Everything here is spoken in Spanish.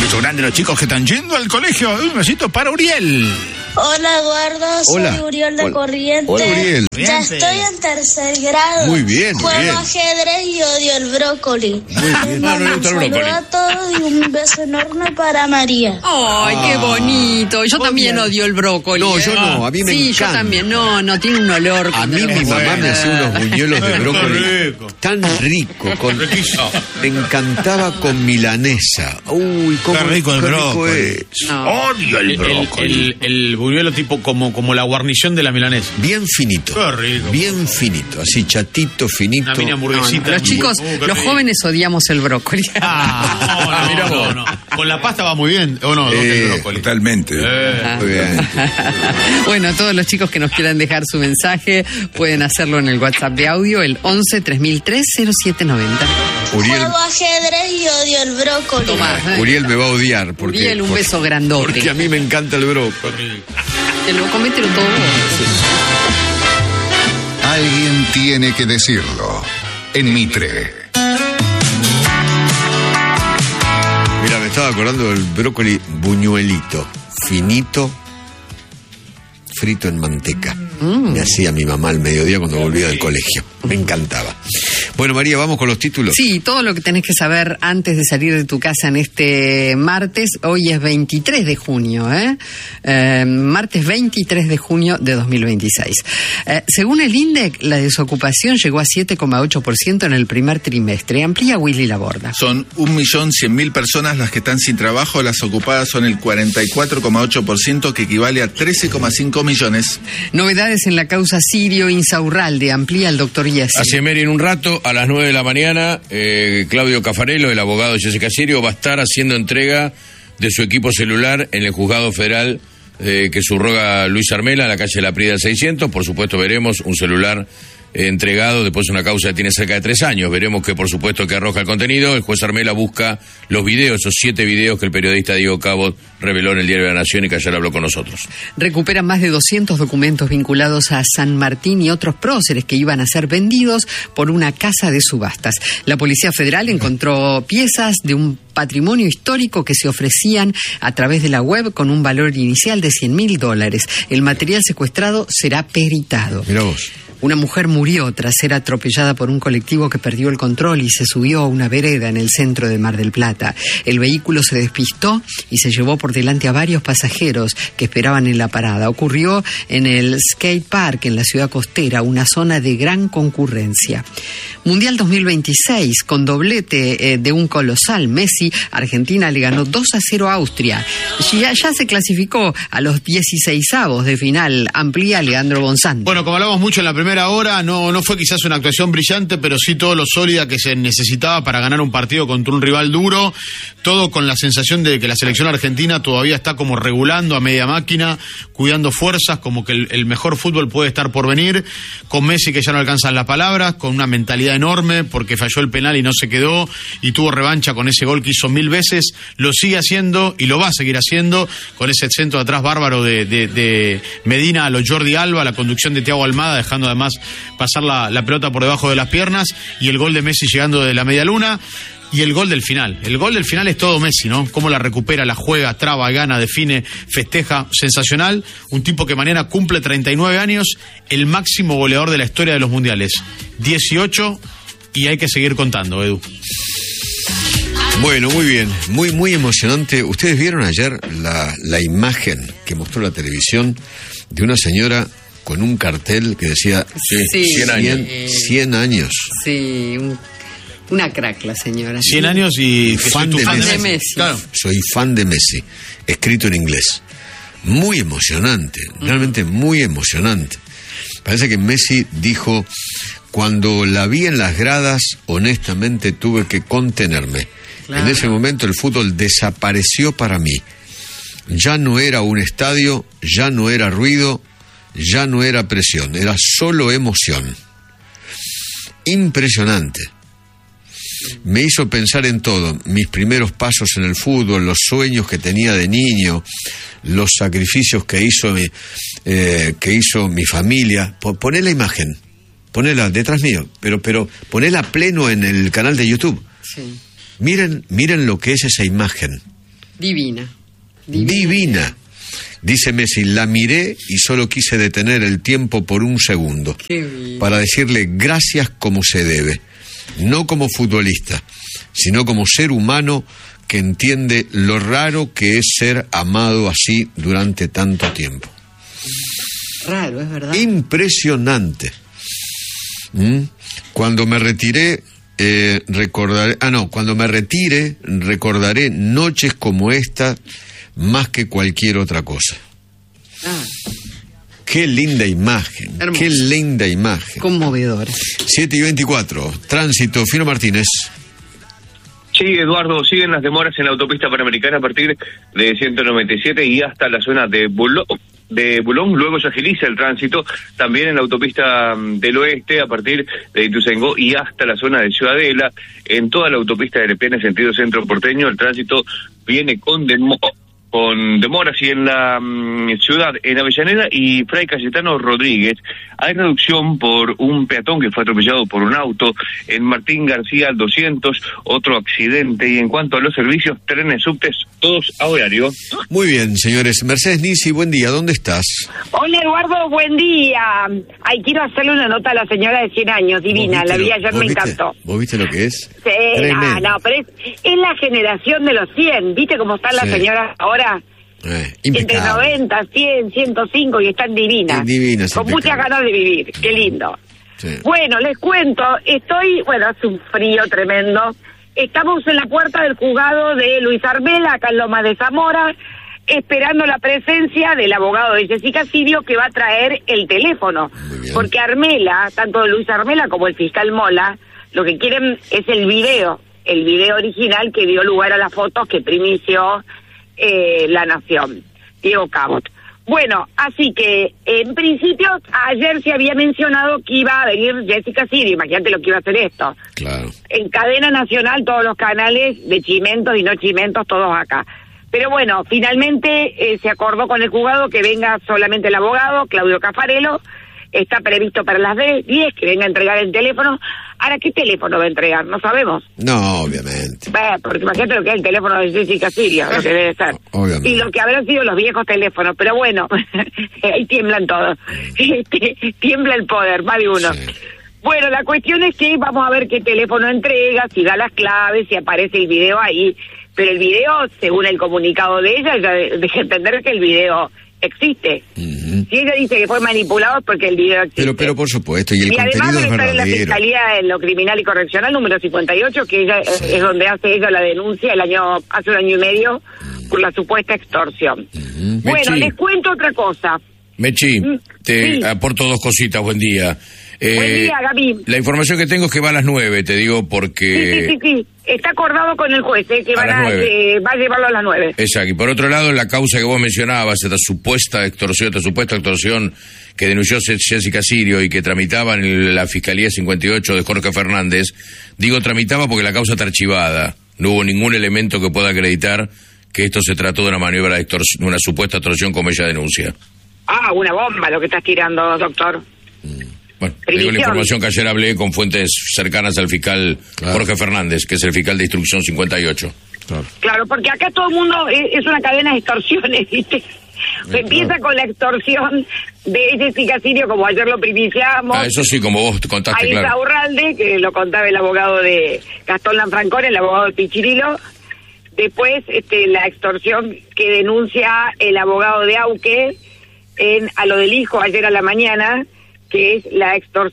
beso grande a los chicos que están yendo al colegio. Un besito para Uriel. Hola Eduardo, soy Uriel de Corrientes. Hola Uriel. Ya estoy en tercer grado. Muy bien, Juego bien. ajedrez y odio el brócoli. Muy bien. No le gusta el brócoli. Saludos a todos y un beso enorme para María. ¡Ay, qué bonito! Yo también odio el brócoli. No, yo no, a mí me Sí, encanta. yo también. No, tiene un olor. A mí mi mamá me hacía unos buñuelos de brócoli rico. tan rico. Riquísimo. Me encantaba con milanesa. Uy, cómo Qué rico el brócoli. es. No. Odio el brócoli. El buñuelo tipo como la guarnición de la milanesa. Bien finito. Qué rico. Bien finito, así chatito, finito. Una mini hamburguesita. Los chicos, Qué los rico. jóvenes odiamos el brócoli. No. Con la pasta va muy bien. ¿O no? El brócoli. Totalmente. Muy bien. Bueno, todos los chicos que nos quieran dejar su mensaje pueden hacerlo en el WhatsApp de audio, el 11 3003 0790. Uriel, Juego ajedrez y odio el brócoli. Tomá. Uriel me va a odiar porque, Uriel, un beso grandote. porque a mí me encanta el brócoli. Te lo comételo todo vos. Alguien tiene que decirlo. En Mitre. Mira, me estaba acordando del brócoli buñuelito, finito, frito en manteca. Me hacía mi mamá al mediodía cuando volvía del colegio. Me encantaba. Bueno, María, vamos con los títulos. Sí, todo lo que tenés que saber antes de salir de tu casa en este martes. Hoy es 23 de junio, martes 23 de junio de 2026. Según el INDEC, la desocupación llegó a 7,8% en el primer trimestre. Amplía Willy Laborda. Son 1.100.000 personas las que están sin trabajo, las ocupadas son el 44,8%, que equivale a 13,5 millones. Novedades en la causa Sirio-Insaurralde. Amplía el doctor Yassi. Hacia Meri en un rato, a las 9 de la mañana, Claudio Cafarello, el abogado de Jessica Sirio, va a estar haciendo entrega de su equipo celular en el juzgado federal que subroga Luis Armela, en la calle La Prida 600. Por supuesto veremos un celular entregado después de una causa que tiene cerca de 3 años. Veremos que por supuesto que arroja el contenido. El juez Armela busca los videos, esos 7 videos que el periodista Diego Cabot reveló en el Diario de la Nación y que ayer habló con nosotros. Recuperan más de 200 documentos vinculados a San Martín y otros próceres que iban a ser vendidos por una casa de subastas. La Policía Federal encontró piezas de un patrimonio histórico que se ofrecían a través de la web con un valor inicial de $100.000. El material secuestrado será peritado. Mirá vos. Una mujer murió tras ser atropellada por un colectivo que perdió el control y se subió a una vereda en el centro de Mar del Plata. El vehículo se despistó y se llevó por delante a varios pasajeros que esperaban en la parada. Ocurrió en el Skate Park, en la ciudad costera, una zona de gran concurrencia. Mundial 2026, con doblete de un colosal Messi, Argentina le ganó 2-0 a Austria. Ya se clasificó a los 16avos de final. Amplía Leandro Bonsanti. Bueno, como hablamos mucho en la primera hora, no fue quizás una actuación brillante, pero sí todo lo sólida que se necesitaba para ganar un partido contra un rival duro, todo con la sensación de que la selección argentina todavía está como regulando a media máquina, cuidando fuerzas, como que el mejor fútbol puede estar por venir, con Messi que ya no alcanzan las palabras, con una mentalidad enorme porque falló el penal y no se quedó, y tuvo revancha con ese gol que hizo 1000 veces, lo sigue haciendo y lo va a seguir haciendo, con ese centro de atrás bárbaro de Medina a los Jordi Alba, la conducción de Thiago Almada, dejando además pasar la pelota por debajo de las piernas, y el gol de Messi llegando de la media luna. Y el gol del final. El gol del final es todo Messi, ¿no? Cómo la recupera, la juega, traba, gana, define, festeja. Sensacional. Un tipo que mañana cumple 39 años, el máximo goleador de la historia de los mundiales. 18, y hay que seguir contando, Edu. Bueno, muy bien, muy emocionante. ¿Ustedes vieron ayer la imagen que mostró la televisión de una señora con un cartel que decía 100 años? 100 años. Sí, una crack la señora. 100 años y que Fan soy tu de fan Messi. Claro. Soy fan de Messi, escrito en inglés. Muy emocionante, realmente muy emocionante. Parece que Messi dijo: cuando la vi en las gradas, honestamente tuve que contenerme. Claro. En ese momento el fútbol desapareció para mí. Ya no era un estadio, ya no era ruido, ya no era presión, era solo emoción. Impresionante. Me hizo pensar en todo, mis primeros pasos en el fútbol, los sueños que tenía de niño, los sacrificios que hizo mi familia. Poné la imagen, ponela detrás mío, pero ponela pleno en el canal de YouTube. Sí. Miren lo que es esa imagen. Divina. Dice Messi, la miré y solo quise detener el tiempo por un segundo para decirle gracias como se debe, no como futbolista, sino como ser humano que entiende lo raro que es ser amado así durante tanto tiempo. Raro, es verdad. Impresionante. Cuando me retire, recordaré noches como esta más que cualquier otra cosa. Qué linda imagen. Hermoso. Qué linda imagen. Conmovedora. 7:24, tránsito, Fino Martínez. Sí, Eduardo, siguen las demoras en la autopista panamericana a partir de 197 y hasta la zona de Bulón, luego se agiliza el tránsito también en la autopista del oeste a partir de Ituzaingó y hasta la zona de Ciudadela. En toda la autopista de Lepiana en sentido centro porteño el tránsito viene con demoras, y en la ciudad, en Avellaneda y Fray Cayetano Rodríguez, hay reducción por un peatón que fue atropellado por un auto. En Martín García 200, otro accidente. Y en cuanto a los servicios, trenes, subtes, todos a horario. Muy bien, señores. Mercedes Nisi, buen día, ¿dónde estás? Hola, Eduardo, buen día. Ay, quiero hacerle una nota a la señora de 100 años, divina, la vi ayer, me encantó. ¿Vos viste lo que es? Sí, no, pero es la generación de los 100, ¿viste cómo están las señoras ahora? Entre 90, 100, 105 y están divinas. Divinas, con muchas ganas de vivir, qué lindo. Sí. Bueno, les cuento, hace un frío tremendo. Estamos en la puerta del juzgado de Luis Armela, acá en Lomas de Zamora, esperando la presencia del abogado de Jessica Sirio, que va a traer el teléfono. Porque Armela, tanto Luis Armela como el fiscal Mola, lo que quieren es el video original que dio lugar a las fotos que primició La Nación, Diego Cabot. Bueno, así que en principio ayer se había mencionado que iba a venir Jessica Sirio, imagínate lo que iba a hacer esto. Claro. En cadena nacional todos los canales de chimentos y no chimentos, todos acá. Pero bueno, finalmente se acordó con el juzgado que venga solamente el abogado, Claudio Caffarello. Está previsto para las 10 que venga a entregar el teléfono. Ahora, ¿qué teléfono va a entregar? No sabemos. No, obviamente. Porque imagínate lo que es el teléfono de Jessica Sirio, lo que debe ser. Obviamente. Y lo que habrán sido los viejos teléfonos. Pero bueno, ahí tiemblan todos. Tiembla el poder, más de uno. Sí. Bueno, la cuestión es que vamos a ver qué teléfono entrega, si da las claves, si aparece el video ahí. Pero el video, según el comunicado de ella deja entender que el video existe. Si ella dice que fue manipulado es porque el video existe. Pero por supuesto, y el contenido además es verdadero. En la Fiscalía en lo Criminal y Correccional número 58, que ella es donde hace ella la denuncia hace un año y medio por la supuesta extorsión. Bueno, Mechi, les cuento otra cosa. Mechi, te aporto dos cositas, buen día. Buen día, Gaby. La información que tengo es que va a las 9, te digo porque... Sí. Está acordado con el juez, que va a llevarlo a las 9. Exacto. Y por otro lado, la causa que vos mencionabas, esta supuesta extorsión que denunció Jessica Sirio y que tramitaba en la Fiscalía 58 de Jorge Fernández, digo tramitaba porque la causa está archivada. No hubo ningún elemento que pueda acreditar que esto se trató de una maniobra de extorsión, una supuesta extorsión como ella denuncia. Una bomba lo que estás tirando, doctor. Bueno, digo la información que ayer hablé con fuentes cercanas al fiscal Jorge Fernández, que es el fiscal de instrucción 58. Claro, porque acá todo el mundo es una cadena de extorsiones, ¿viste? Empieza con la extorsión de Jessica Sirio, como ayer lo primiciamos. Eso sí, como vos te contaste, claro. A Urralde, que lo contaba el abogado de Gastón Lanfrancón, el abogado de Pichirilo. Después, la extorsión que denuncia el abogado de Auque a lo del hijo ayer a la mañana, que es la